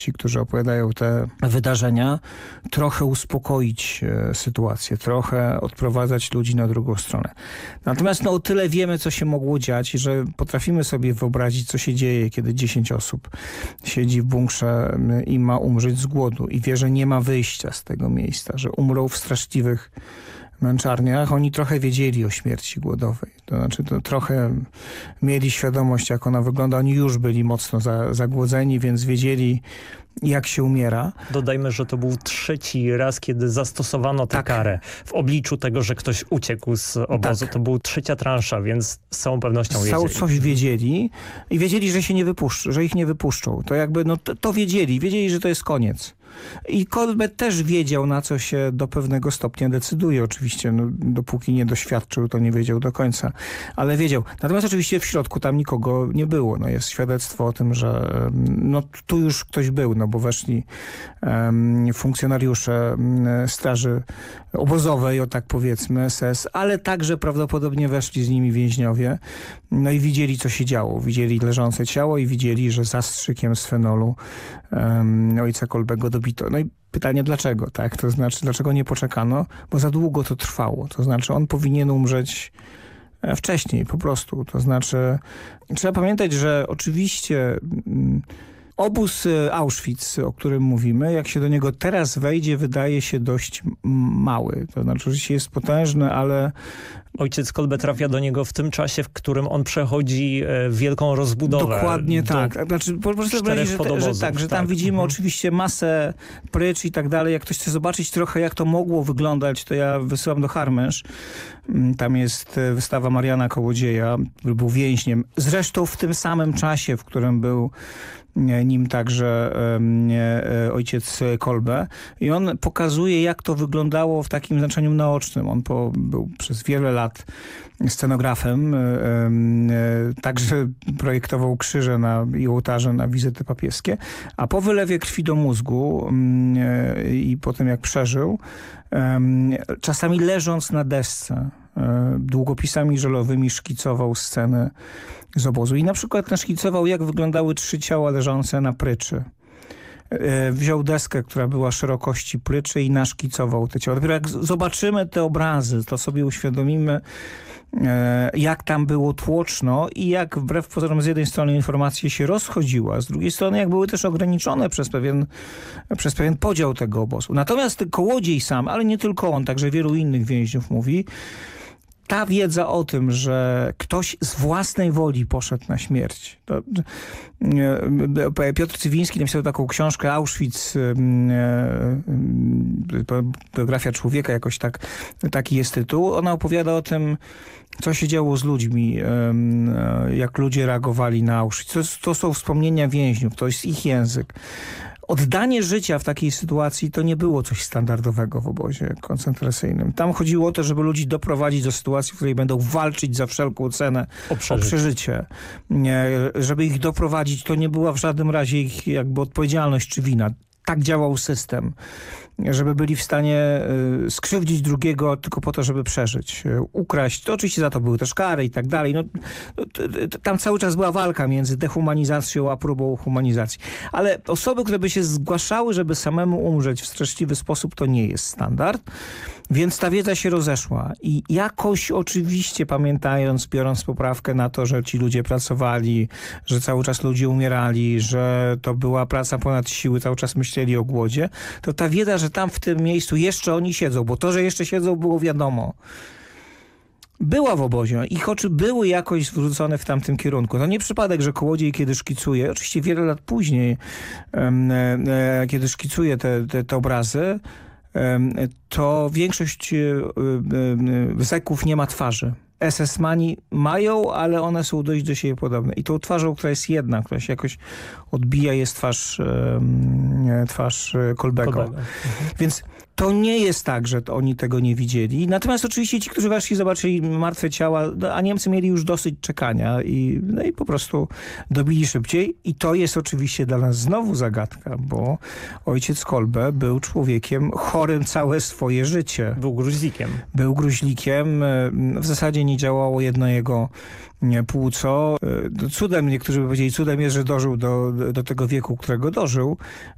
ci, którzy opowiadają te wydarzenia, trochę uspokoić sytuację, trochę odprowadzać ludzi na drugą stronę. Natomiast o tyle wiemy, co się mogło dziać, że potrafimy sobie wyobrazić, co się dzieje, kiedy 10 osób siedzi w bunkrze i ma umrzeć z głodu i wie, że nie ma wyjścia z tego miejsca, że umrą w straszliwych męczarniach. Oni trochę wiedzieli o śmierci głodowej. To znaczy, to trochę mieli świadomość, jak ona wygląda. Oni już byli mocno zagłodzeni, więc wiedzieli, jak się umiera. Dodajmy, że to był 3. raz, kiedy zastosowano tę karę. W obliczu tego, że ktoś uciekł z obozu. To była 3. transza, więc z całą pewnością wiedzieli. Coś wiedzieli i wiedzieli, że się nie wypuszczą, że ich nie wypuszczą. To jakby, to wiedzieli. Wiedzieli, że to jest koniec. I Colbert też wiedział, na co się do pewnego stopnia decyduje. Oczywiście, dopóki nie doświadczył, to nie wiedział do końca, ale wiedział. Natomiast oczywiście w środku tam nikogo nie było. Jest świadectwo o tym, że tu już ktoś był, bo weszli funkcjonariusze straży obozowej, o tak powiedzmy, SS, ale także prawdopodobnie weszli z nimi więźniowie. I widzieli, co się działo. Widzieli leżące ciało i widzieli, że zastrzykiem z fenolu ojca Kolbego dobito. I pytanie, dlaczego? Tak? To znaczy, dlaczego nie poczekano? Bo za długo to trwało. To znaczy, on powinien umrzeć wcześniej po prostu. To znaczy, trzeba pamiętać, że oczywiście obóz Auschwitz, o którym mówimy, jak się do niego teraz wejdzie, wydaje się dość mały. To znaczy, oczywiście jest potężny, ale ojciec Kolbe trafia do niego w tym czasie, w którym on przechodzi wielką rozbudowę. Dokładnie tak. Znaczy, po prostu że tam widzimy oczywiście masę prycz i tak dalej. Jak ktoś chce zobaczyć trochę, jak to mogło wyglądać, to ja wysyłam do Harmensz. Tam jest wystawa Mariana Kołodzieja, który był więźniem. Zresztą w tym samym czasie, w którym był nim także ojciec Kolbe. I on pokazuje, jak to wyglądało w takim znaczeniu naocznym. On był przez wiele lat scenografem. Także projektował krzyże i ołtarze na wizyty papieskie. A po wylewie krwi do mózgu i po tym, jak przeżył, czasami leżąc na desce, długopisami żelowymi szkicował sceny z obozu. I na przykład naszkicował, jak wyglądały 3 ciała leżące na pryczy. Wziął deskę, która była szerokości pryczy i naszkicował te ciała. Dopiero jak zobaczymy te obrazy, to sobie uświadomimy, jak tam było tłoczno i jak wbrew pozorom z jednej strony informacja się rozchodziła, z drugiej strony jak były też ograniczone przez pewien podział tego obozu. Natomiast Kołodziej sam, ale nie tylko on, także wielu innych więźniów mówi, ta wiedza o tym, że ktoś z własnej woli poszedł na śmierć. Piotr Cywiński napisał taką książkę Auschwitz, biografia człowieka, jakoś taki jest tytuł. Ona opowiada o tym, co się działo z ludźmi, jak ludzie reagowali na Auschwitz. To są wspomnienia więźniów, to jest ich język. Oddanie życia w takiej sytuacji to nie było coś standardowego w obozie koncentracyjnym. Tam chodziło o to, żeby ludzi doprowadzić do sytuacji, w której będą walczyć za wszelką cenę o przeżycie. Żeby ich doprowadzić, to nie była w żadnym razie ich jakby odpowiedzialność czy wina. Tak działał system. Żeby byli w stanie skrzywdzić drugiego tylko po to, żeby przeżyć. Ukraść. To oczywiście za to były też kary i tak dalej. Tam cały czas była walka między dehumanizacją a próbą humanizacji. Ale osoby, które by się zgłaszały, żeby samemu umrzeć w straszliwy sposób, to nie jest standard. Więc ta wiedza się rozeszła. I jakoś oczywiście pamiętając, biorąc poprawkę na to, że ci ludzie pracowali, że cały czas ludzie umierali, że to była praca ponad siły, cały czas myśleli o głodzie, to ta wiedza, że tam w tym miejscu jeszcze oni siedzą, bo to, że jeszcze siedzą, było wiadomo. Była w obozie. Ich oczy były jakoś zwrócone w tamtym kierunku. To nie przypadek, że Kołodziej, kiedy szkicuje, oczywiście wiele lat później, kiedy szkicuje te obrazy, to większość zeków nie ma twarz. SS-mani mają, ale one są dość do siebie podobne. I tą twarzą, która jest jedna, która się jakoś odbija, jest twarz Kolbego. Więc to nie jest tak, że oni tego nie widzieli. Natomiast oczywiście ci, którzy weszli, zobaczyli martwe ciała, a Niemcy mieli już dosyć czekania i po prostu dobili szybciej. I to jest oczywiście dla nas znowu zagadka, bo ojciec Kolbe był człowiekiem chorym całe swoje życie. Był gruźlikiem. Był gruźlikiem. W zasadzie nie działało jedno jego płuco. Cudem, niektórzy by powiedzieli, cudem jest, że dożył do tego wieku, którego dożył,